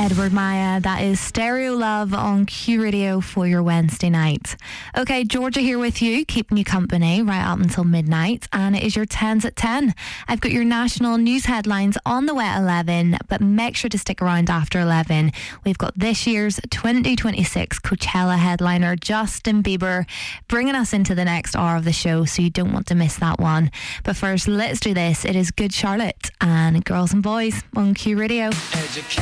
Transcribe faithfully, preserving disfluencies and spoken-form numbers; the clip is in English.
Edward Maya. That is Stereo Love on Q Radio for your Wednesday night. Okay, Georgia here with you, keeping you company right up until midnight, and it is your tens at ten. I've got your national news headlines on the way at eleven, but make sure to stick around after eleven. We've got this year's twenty twenty-six Coachella headliner Justin Bieber bringing us into the next hour of the show, so you don't want to miss that one. But first, let's do this. It is Good Charlotte and Girls and Boys on Q Radio. Education.